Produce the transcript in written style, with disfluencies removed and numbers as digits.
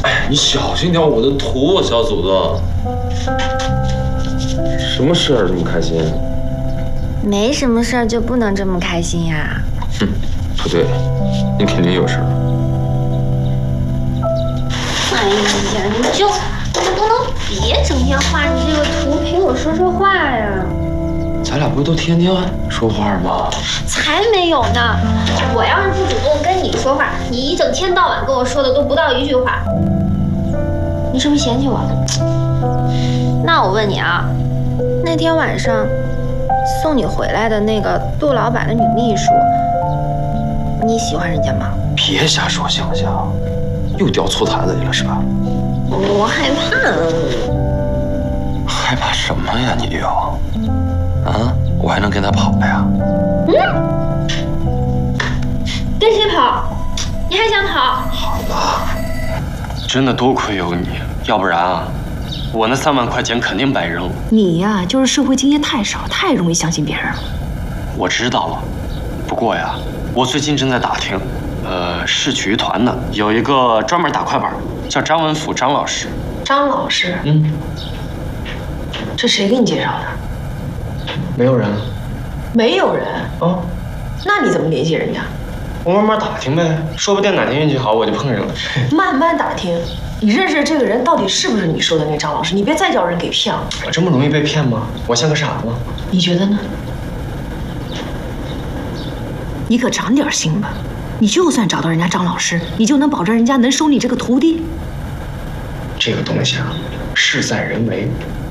哎，你小心点，我的图，小祖宗。什么事儿这么开心？ 没什么事儿就不能这么开心呀？ 哼，不对，你肯定有事儿。 哎呀，你不能别整天画你这个图，陪我说说话呀。 咱俩不是都天天说话吗？ 才没有呢！我要是不主动跟你说话，你一整天到晚跟我说的都不到一句话，你是不是嫌弃我？那我问你啊，那天晚上送你回来的那个杜老板的女秘书，你喜欢人家吗？ 别瞎说行不行？又掉醋坛子里了是吧？ 我害怕。 害怕什么呀你又？啊，我还能跟他跑呀？ 跟谁跑？你还想跑？ 好了， 真的多亏有你，要不然啊，我那3万块钱肯定白扔了。 你呀，就是社会经验太少，太容易相信别人了。 我知道了，不过呀，我最近正在打听，市曲艺团的有一个专门打快板，叫张文甫张老师。 张老师，这谁给你介绍的？ 没有人没有人啊？ 那你怎么联系人家？ 我慢慢打听呗，说不定哪天运气好我就碰上了。 慢慢打听，你认识的这个人到底是不是你说的那张老师？你别再叫人给骗了。 我这么容易被骗吗？我像个傻子吗？ 你觉得呢？你可长点心吧！你就算找到人家张老师，你就能保证人家能收你这个徒弟？ 这个东西啊，事在人为，